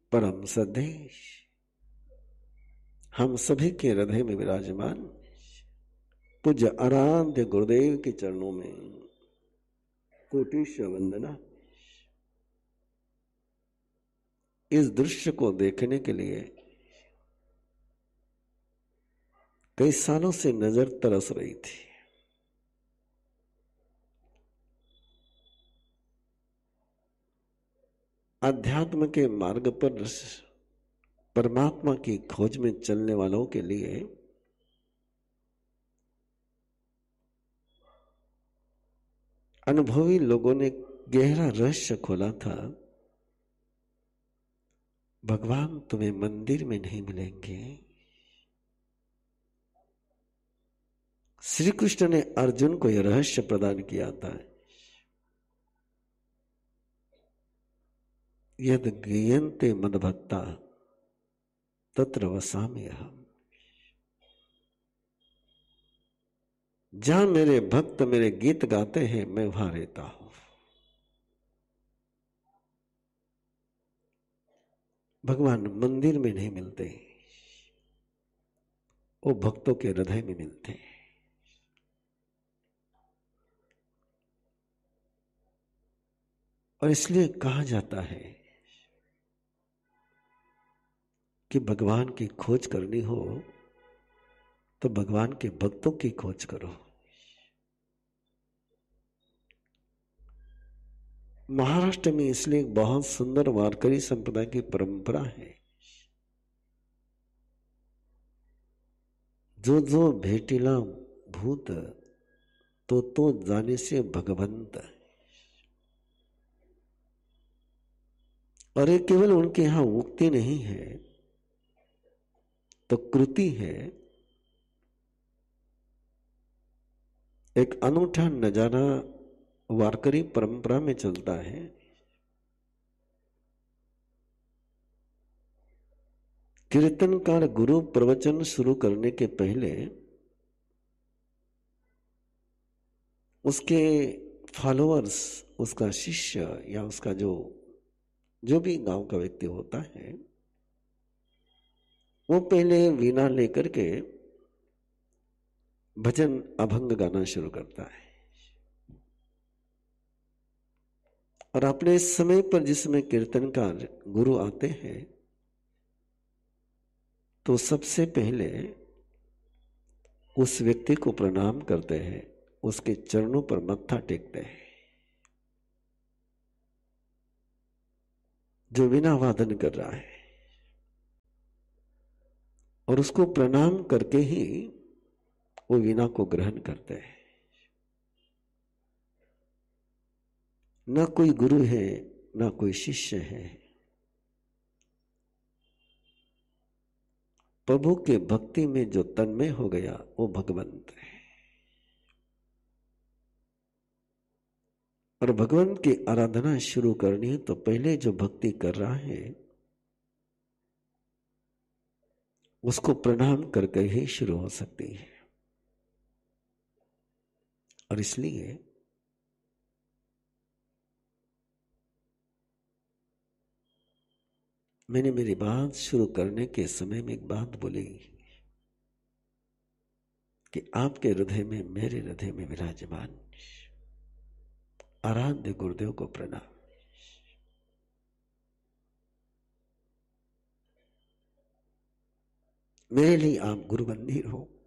परम सदेश हम सभी के हृदय में विराजमान पूज्य आराध्य गुरुदेव के चरणों में कोटिश वंदना। इस दृश्य को देखने के लिए कई सालों से नजर तरस रही थी। अध्यात्म के मार्ग पर परमात्मा की खोज में चलने वालों के लिए अनुभवी लोगों ने गहरा रहस्य खोला था। भगवान तुम्हें मंदिर में नहीं मिलेंगे। श्री कृष्ण ने अर्जुन को यह रहस्य प्रदान किया था। यद गीयन्ते मदभक्ता तत्र वसाम्यहम्। जहां मेरे भक्त मेरे गीत गाते हैं मैं वहां रहता हूं। भगवान मंदिर में नहीं मिलते, वो भक्तों के हृदय में मिलते हैं। और इसलिए कहा जाता है कि भगवान की खोज करनी हो तो भगवान के भक्तों की खोज करो। महाराष्ट्र में इसलिए एक बहुत सुंदर वारकरी संप्रदाय की परंपरा है। जो जो भेटिला भूत तो जाने से भगवंत। और ये केवल उनके यहां उक्ति नहीं है तो कृति है। एक अनूठा नजारा वारकरी परंपरा में चलता है। कीर्तनकार गुरु प्रवचन शुरू करने के पहले उसके फॉलोअर्स, उसका शिष्य या उसका जो भी गांव का व्यक्ति होता है, वो पहले वीणा लेकर के भजन अभंग गाना शुरू करता है। और अपने समय पर जिसमें कीर्तनकार गुरु आते हैं तो सबसे पहले उस व्यक्ति को प्रणाम करते हैं, उसके चरणों पर मत्था टेकते हैं। जो वीणा वादन कर रहा है और उसको प्रणाम करके ही वो वीणा को ग्रहण करते हैं। ना कोई गुरु है ना कोई शिष्य है। प्रभु के भक्ति में जो तन्मय हो गया वो भगवंत है। और भगवंत की आराधना शुरू करनी है तो पहले जो भक्ति कर रहा है उसको प्रणाम करके ही शुरू हो सकती है। और इसलिए मैंने मेरी बात शुरू करने के समय में एक बात बोली कि आपके हृदय में मेरे हृदय में विराजमान आराध्य गुरुदेव को प्रणाम। मेरे लिए आप गुरु मंदिर हो।